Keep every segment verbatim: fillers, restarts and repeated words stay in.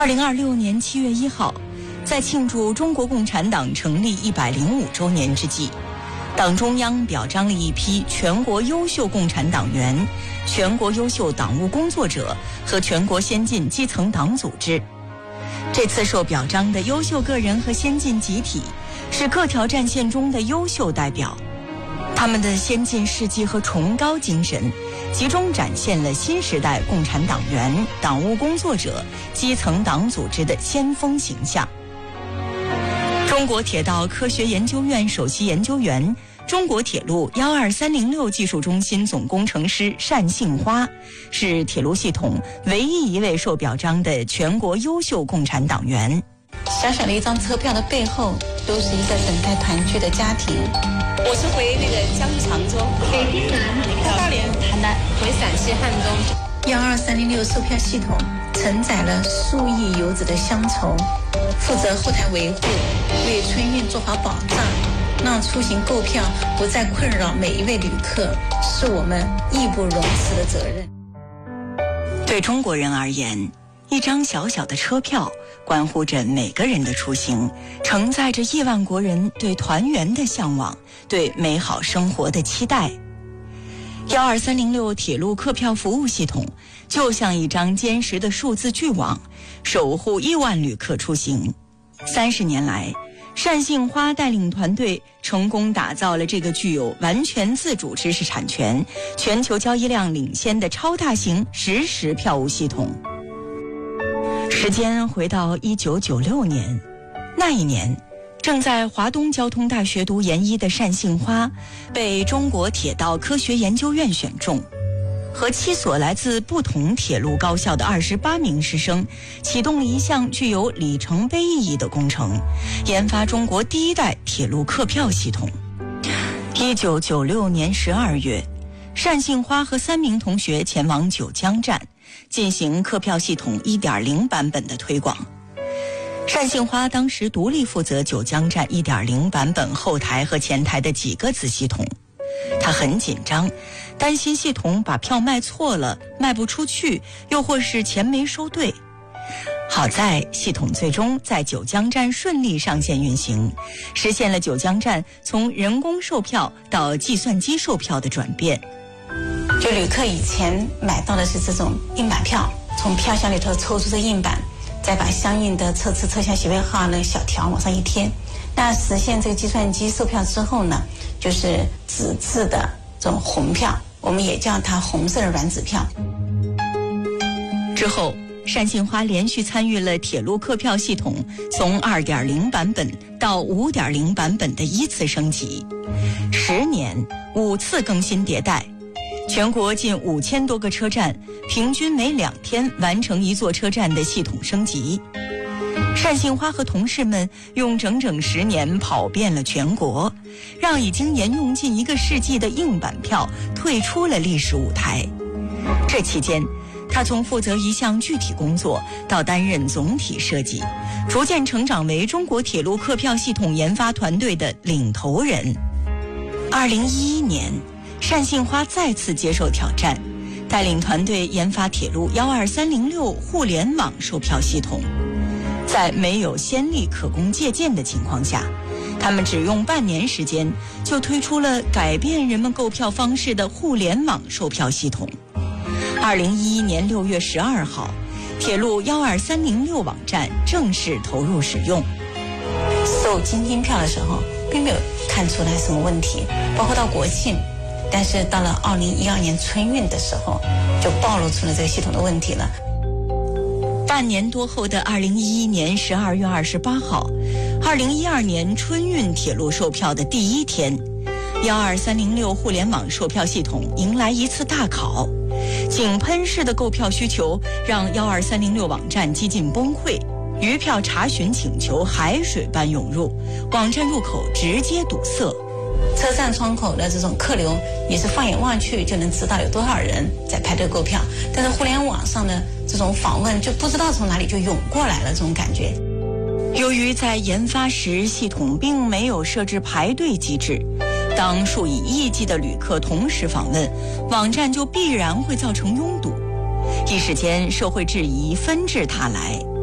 二零二六年七月一号，在庆祝中国共产党成立一百零五周年之际，党中央表彰了一批全国优秀共产党员、全国优秀党务工作者和全国先进基层党组织。这次受表彰的优秀个人和先进集体是各条战线中的优秀代表，他们的先进事迹和崇高精神集中展现了新时代共产党员、党务工作者、基层党组织的先锋形象。中国铁道科学研究院首席研究员、中国铁路一二三零六技术中心总工程师单杏花，是铁路系统唯一一位受表彰的全国优秀共产党员。 小小的一张车票的背后，都是一个等待团聚的家庭。 我是回那个江苏常州， 北京南， 到大连， 邯郸， 回陕西汉中。 一二三零六售票系统承载了数亿游子的乡愁，负责后台维护，为春运做好保障，让出行购票不再困扰每一位旅客，是我们义不容辞的责任。 对中国人而言，一张小小的车票关乎着每个人的出行，承载着亿万国人对团圆的向往，对美好生活的期待。一二三零六铁路客票服务系统就像一张坚实的数字巨网，守护亿万旅客出行。三十年来，单杏花带领团队成功打造了这个具有完全自主知识产权、全球交易量领先的超大型实时票务系统。时间回到一九九六年，那一年，正在华东交通大学读研一的单杏花被中国铁道科学研究院选中，和七所来自不同铁路高校的二十八名师生启动了一项具有里程碑意义的工程，研发中国第一代铁路客票系统。一九九六年十二月，单杏花和三名同学前往九江站进行客票系统 一点零 版本的推广。单杏花当时独立负责九江站 一点零 版本后台和前台的几个子系统，他很紧张，担心系统把票卖错了，卖不出去，又或是钱没收对。好在系统最终在九江站顺利上线运行，实现了九江站从人工售票到计算机售票的转变。 就旅客以前买到的是这种硬板票，从票箱里头抽出这硬板，再把相应的车次车厢席位号呢小条往上一贴。那实现这个计算机售票之后呢，就是纸质的这种红票，我们也叫它红色的软纸票。 之后，单杏花连续参与了铁路客票系统从 二点零 版本到 五点零 版本的依次升级，十年五次更新迭代。全国近五千多个车站，平均每两天完成一座车站的系统升级。单杏花和同事们用整整十年跑遍了全国，让已经沿用近一个世纪的硬板票退出了历史舞台。这期间，他从负责一项具体工作到担任总体设计，逐渐成长为中国铁路客票系统研发团队的领头人。二零一一年，单杏花再次接受挑战，带领团队研发铁路一二三零六互联网售票系统。在没有先例可供借鉴的情况下，他们只用半年时间就推出了改变人们购票方式的互联网售票系统。二零一一年六月十二号，铁路一二三零六网站正式投入使用。 售京津票的时候，并没有看出来什么问题，包括到国庆，但是到了二零一二年春运的时候，就暴露出了这个系统的问题了。 半年多后的二零一一年十二月二十八号，二零一二年春运铁路售票的第一天，一二三零六互联网售票系统迎来一次大考。井喷式的购票需求让一二三零六网站几近崩溃，余票查询请求海水般涌入，网站入口直接堵塞。 车站窗口的这种客流，也是放眼望去就能知道有多少人在排队购票，但是互联网上的这种访问就不知道从哪里就涌过来了，这种感觉。 由于在研发时系统并没有设置排队机制，当数以亿计的旅客同时访问，网站就必然会造成拥堵。一时间，社会质疑纷至沓来。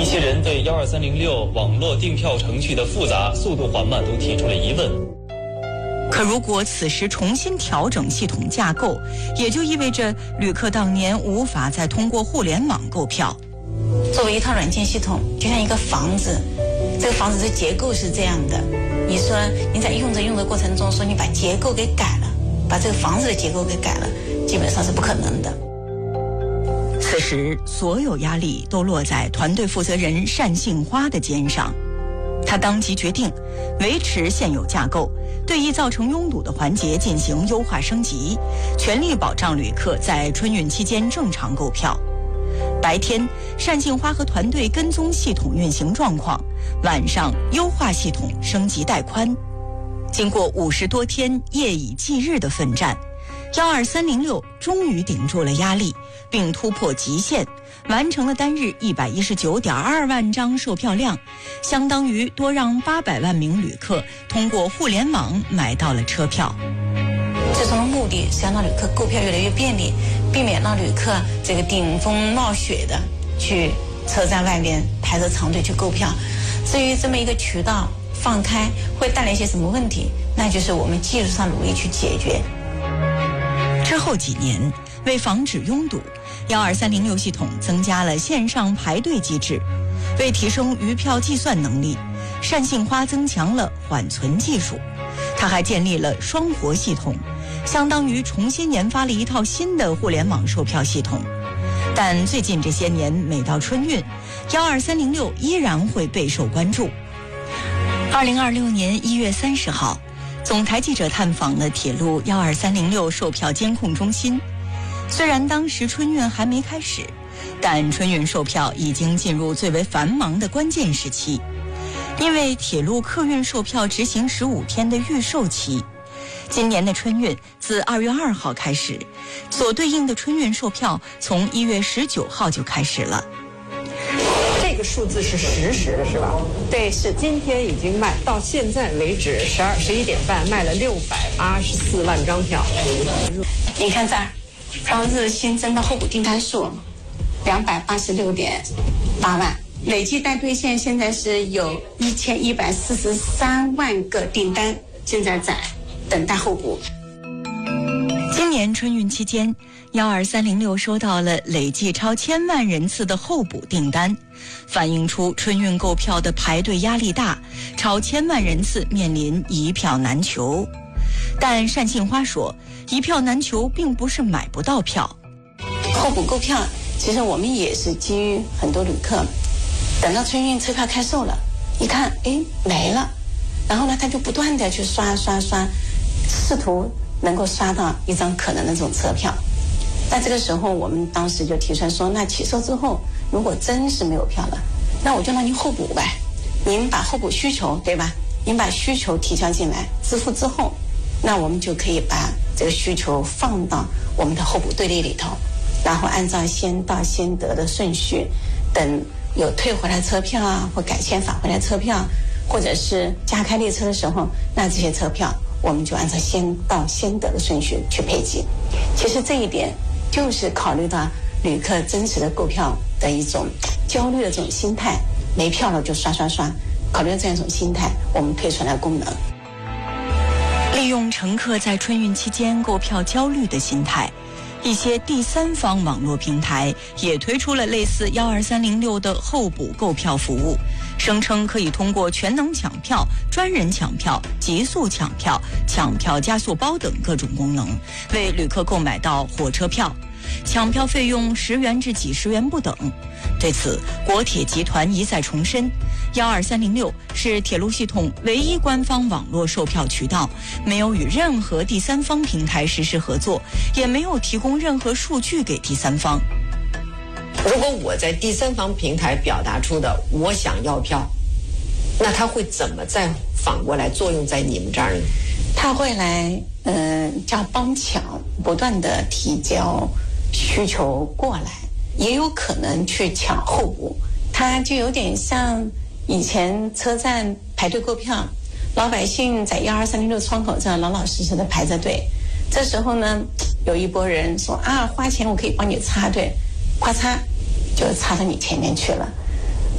一些人对幺二三零六网络订票程序的复杂、速度缓慢都提出了疑问。 可如果此时重新调整系统架构，也就意味着旅客当年无法再通过互联网购票。 作为一套软件系统，就像一个房子，这个房子的结构是这样的。你说你在用着用的过程中，说你把结构给改了，把这个房子的结构给改了，基本上是不可能的。 此时，所有压力都落在团队负责人单杏花的肩上。他当即决定维持现有架构，对易造成拥堵的环节进行优化升级，全力保障旅客在春运期间正常购票。白天，单杏花和团队跟踪系统运行状况；晚上，优化系统升级带宽。经过五十多天夜以继日的奋战，幺二三零六终于顶住了压力，并突破极限，完成了单日一百一十九点二万张售票量，相当于多让八百万名旅客通过互联网买到了车票。 最终的目的是要让旅客购票越来越便利，避免让旅客这个顶风冒雪的去车站外面排着长队去购票。至于这么一个渠道放开会带来一些什么问题，那就是我们技术上努力去解决。 之后几年，为防止拥堵，幺二三零六系统增加了线上排队机制。为提升余票计算能力，单杏花增强了缓存技术。他还建立了双活系统，相当于重新研发了一套新的互联网售票系统。但最近这些年，每到春运，幺二三零六依然会备受关注。二零二六年一月三十号，总台记者探访了铁路幺二三零六售票监控中心。虽然当时春运还没开始，但春运售票已经进入最为繁忙的关键时期。因为铁路客运售票执行十五天的预售期，今年的春运自二月二号开始，所对应的春运售票从一月十九号就开始了。 这个数字是实时的，是吧？ 对，是。 今天已经卖到现在为止，十二十一点半卖了六百八十四万张票。 你看这儿，当日新增的候补订单数两百八十六点八万。累计待兑现现在是有一千一百四十三万个订单，现在在等待候补。 今年春运期间，幺二三零六收到了累计超千万人次的候补订单，反映出春运购票的排队压力大，超千万人次面临一票难求。但单杏花说，一票难求并不是买不到票。 候补购票，其实我们也是基于很多旅客。等到春运车票开售了，一看，哎，没了，然后呢，他就不断的去刷刷刷，试图能够刷到一张可能的这种车票。那这个时候，我们当时就提出来说，那起售之后，如果真是没有票了，那我就让您候补呗。您把候补需求，对吧？您把需求提交进来，支付之后，那我们就可以把这个需求放到我们的候补队列里头，然后按照先到先得的顺序，等有退回来车票啊，或改签返回来车票，或者是加开列车的时候，那这些车票我们就按照先到先得的顺序去配给。其实这一点就是考虑到旅客真实的购票的一种焦虑的这种心态，没票了就刷刷刷，考虑到这样一种心态，我们推出来功能。 利用乘客在春运期间购票焦虑的心态，一些第三方网络平台也推出了类似幺二三零六的候补购票服务，声称可以通过全能抢票、专人抢票、极速抢票、抢票加速包等各种功能，为旅客购买到火车票。抢票费用十元至几十元不等。对此，国铁集团一再重申，幺二三零六是铁路系统唯一官方网络售票渠道，没有与任何第三方平台实施合作，也没有提供任何数据给第三方。 如果我在第三方平台表达出的我想要票，那他会怎么再反过来作用在你们这儿呢？ 他会来，嗯、呃，叫帮抢，不断的提交需求过来，也有可能去抢候补。它就有点像以前车站排队购票，老百姓在幺二三零六窗口这儿老老实实的排着队。这时候呢，有一拨人说啊，花钱我可以帮你插队，咔嚓就插到你前面去了。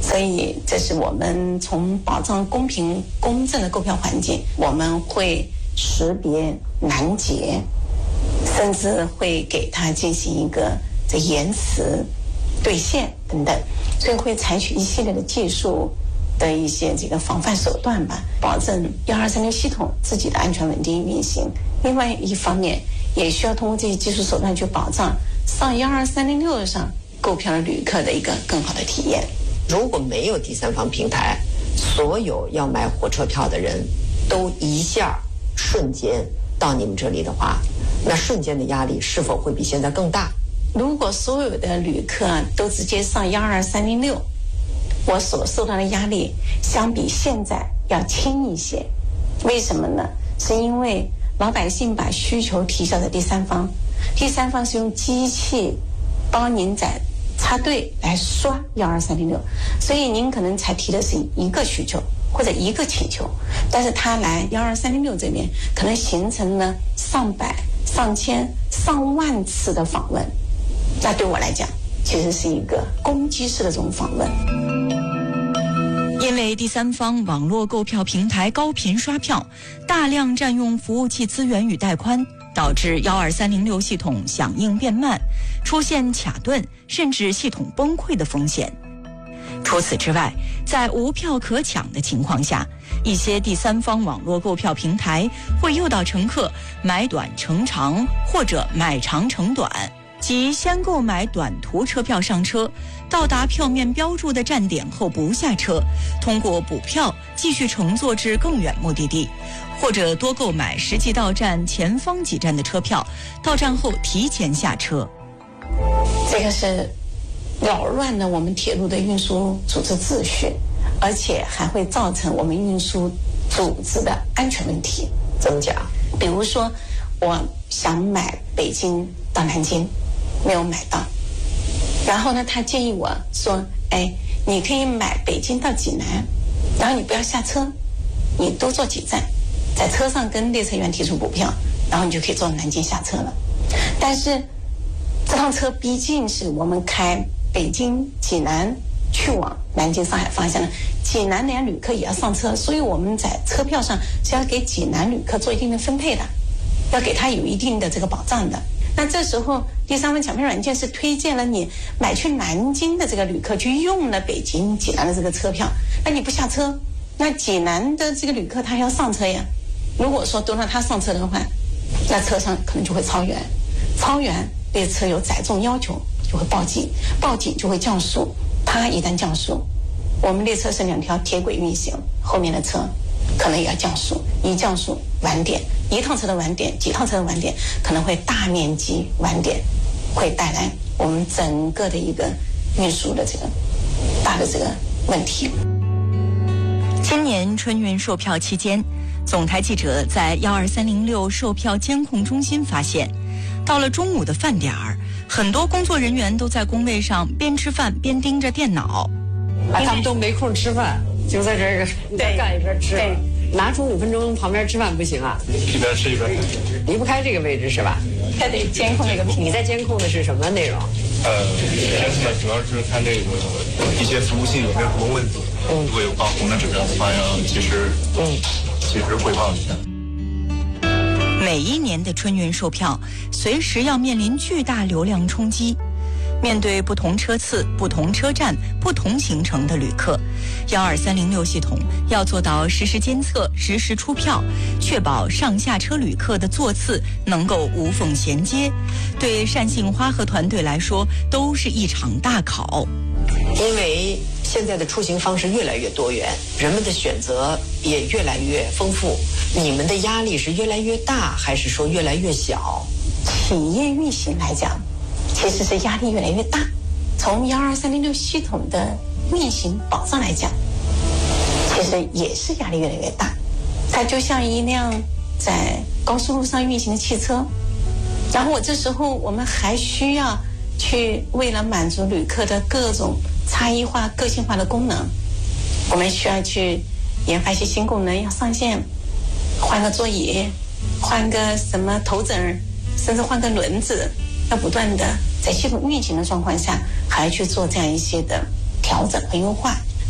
所以这是我们从保障公平公正的购票环境，我们会识别拦截，甚至会给他进行一个这延迟兑现等等，所以会采取一系列的技术的一些这个防范手段吧，保证一二三六系统自己的安全稳定运行。另外一方面，也需要通过这些技术手段去保障上一二三零六上购票的旅客的一个更好的体验。 如果没有第三方平台，所有要买火车票的人都一下瞬间到你们这里的话，那瞬间的压力是否会比现在更大？ 如果所有的旅客都直接上一二三零六，我所受到的压力相比现在要轻一些。为什么呢？是因为老百姓把需求提交给第三方，第三方是用机器帮您在插队来刷一二三零六，所以您可能才提的是一个需求或者一个请求，但是他来一二三零六这边可能形成了上百、上千、上万次的访问，那对我来讲其实是一个攻击式的这种访问。 因为第三方网络购票平台高频刷票，大量占用服务器资源与带宽，导致一二三零六系统响应变慢，出现卡顿甚至系统崩溃的风险。除此之外，在无票可抢的情况下，一些第三方网络购票平台会诱导乘客买短乘长或者买长乘短，即先购买短途车票上车，到达票面标注的站点后不下车，通过补票继续乘坐至更远目的地，或者多购买实际到站前方几站的车票，到站后提前下车。 这个是扰乱了我们铁路的运输组织秩序，而且还会造成我们运输组织的安全问题。 怎么讲？ 比如说，我想买北京到南京，没有买到，然后呢，他建议我说：“哎，你可以买北京到济南，然后你不要下车，你多坐几站，在车上跟列车员提出补票，然后你就可以坐南京下车了。”但是这趟车毕竟是我们开北京、济南去往南京、上海方向的，济南连旅客也要上车，所以我们在车票上是要给济南旅客做一定的分配的，要给他有一定的这个保障的。那这时候第三方抢票软件是推荐了你买去南京的这个旅客去用了北京、济南的这个车票，那你不下车，那济南的这个旅客他要上车呀。如果说都让他上车的话，那车上可能就会超员，超员列车有载重要求就会报警，报警就会降速。它一旦降速，我们列车是两条铁轨运行，后面的车可能也要降速，一降速晚点，一趟车的晚点，几趟车的晚点，可能会大面积晚点，会带来我们整个的一个运输的这个大的这个问题。 今年春运售票期间，总台记者在一二三零六售票监控中心发现，到了中午的饭点儿，很多工作人员都在工位上边吃饭边盯着电脑， 啊，他们都没空吃饭，就在这儿一边干一边吃。对，拿出五分钟旁边吃饭不行啊？ 一边吃一边看， 离不开这个位置是吧？ 还得监控这个屏。 你在监控的是什么内容？ 呃，监控的主要是看这个一些服务器有没有什么问题，嗯，如果有爆红的指标的话，要及时嗯及时汇报一下。 每一年的春运售票，随时要面临巨大流量冲击。面对不同车次、不同车站、不同行程的旅客，一二三零六系统要做到实时监测、实时出票，确保上下车旅客的座次能够无缝衔接。对单杏花和团队来说，都是一场大考。 因为现在的出行方式越来越多元，人们的选择也越来越丰富。你们的压力是越来越大，还是说越来越小？ 企业运行来讲，其实是压力越来越大。从一二三零六系统的运行保障来讲，其实也是压力越来越大。它就像一辆在高速路上运行的汽车，然后我这时候我们还需要去为了满足旅客的各种差异化、个性化的功能，我们需要去研发一些新功能，要上线，换个座椅，换个什么头枕，甚至换个轮子，要不断的在系统运行的状况下，还去做这样一些的调整和优化。